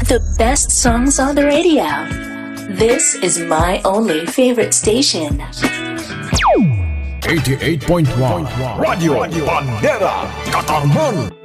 The best songs on the radio. This is my only favorite station. 88.1 Radio Bandera Katarman.